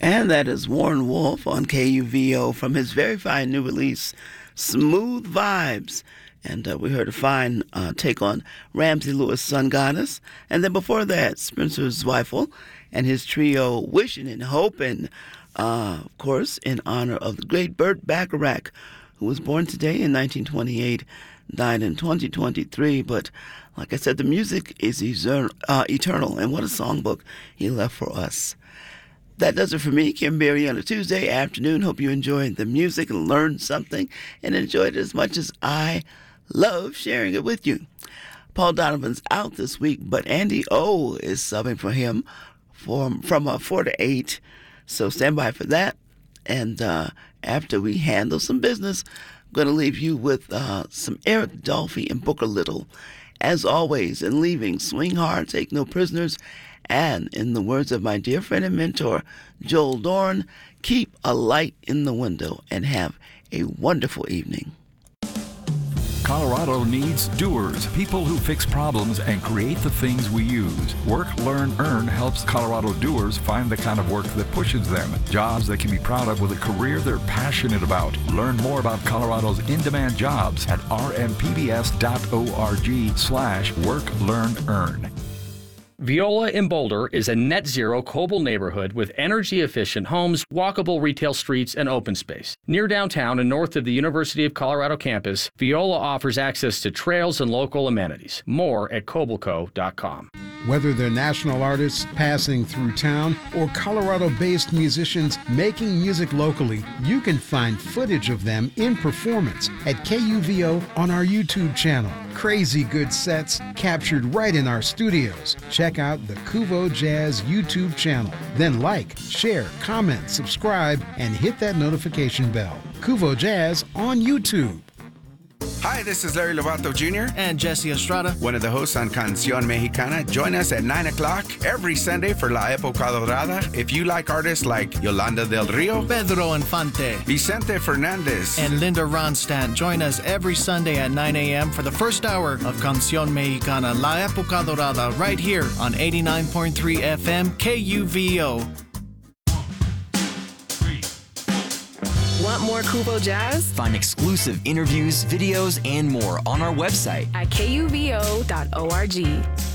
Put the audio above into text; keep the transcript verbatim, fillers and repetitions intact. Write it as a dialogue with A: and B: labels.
A: And that is Warren Wolf on K U V O from his very fine new release, Smooth Vibes. And uh, we heard a fine uh, take on Ramsey Lewis' Sun Goddess. And then before that, Spencer Zweifel and his trio Wishing and Hoping, uh, of course, in honor of the great Burt Bacharach, who was born today in nineteen twenty-eight, died in twenty twenty-three. But like I said, the music is uh, eternal, and what a songbook he left for us. That does it for me, Kim Berry, on a Tuesday afternoon. Hope you enjoyed the music and learned something and enjoyed it as much as I love sharing it with you. Paul Donovan's out this week, but Andy O is subbing for him from, from uh, four to eight. So stand by for that. And uh, after we handle some business, I'm going to leave you with uh, some Eric Dolphy and Booker Little. As always, in leaving, swing hard, take no prisoners. And in the words of my dear friend and mentor, Joel Dorn, keep a light in the window and have a wonderful evening.
B: Colorado needs doers, people who fix problems and create the things we use. Work, Learn, Earn helps Colorado doers find the kind of work that pushes them. Jobs they can be proud of with a career they're passionate about. Learn more about Colorado's in-demand jobs at rmpbs.org slash work, learn, earn.
C: Viola in Boulder is a net-zero Coble neighborhood with energy-efficient homes, walkable retail streets, and open space. Near downtown and north of the University of Colorado campus, Viola offers access to trails and local amenities. More at cobleco dot com.
D: Whether they're national artists passing through town or Colorado-based musicians making music locally, you can find footage of them in performance at K U V O on our YouTube channel. Crazy good sets captured right in our studios. Check out the Kuvo Jazz YouTube channel. Then like, share, comment, subscribe, and hit that notification bell. Kuvo Jazz on YouTube.
E: Hi, this is Larry Lovato Junior
F: and Jesse Estrada,
E: one of the hosts on Canción Mexicana. Join us at nine o'clock every Sunday for La Época Dorada. If you like artists like Yolanda del Rio,
F: Pedro Infante,
E: Vicente Fernandez,
F: and Linda Ronstadt, join us every Sunday at nine a.m. for the first hour of Canción Mexicana, La Época Dorada, right here on eighty-nine point three F M K U V O.
G: Want more Kuvo Jazz?
H: Find exclusive interviews, videos, and more on our website
G: at K U V O dot org.